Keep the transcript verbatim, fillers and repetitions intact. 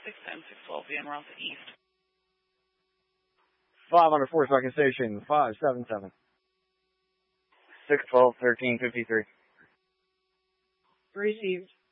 six ten, six twelve, Van Route East. five hundred four second station, five seven seven. six twelve, thirteen fifty-three. Received.